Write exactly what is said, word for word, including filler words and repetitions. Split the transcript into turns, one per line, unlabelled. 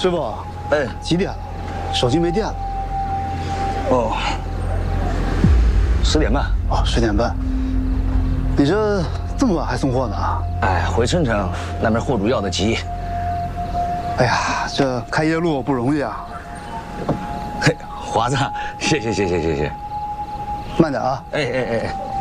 师傅，
哎，
几点了？手机没电了。
哦，十点半。
哦，十点半。你这这么晚还送货呢？
哎，回春城那边货主要的急。
哎呀，这开夜路不容易啊。
嘿，华子，谢谢谢谢谢谢。
慢点啊。
哎哎哎哎。